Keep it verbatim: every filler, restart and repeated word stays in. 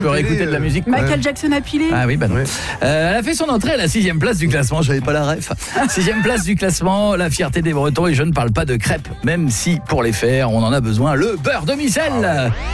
peut réécouter de la musique. Michael ouais. Jackson a pilé. Ah oui, bah non. Ouais. Euh, elle a fait son entrée à la sixième place du classement. J'avais pas la ref. Sixième place du classement, la fierté des Bretons. Et je ne parle pas de crêpes, même si pour les faire, on en a besoin. Le beurre de micelle. Ah ouais.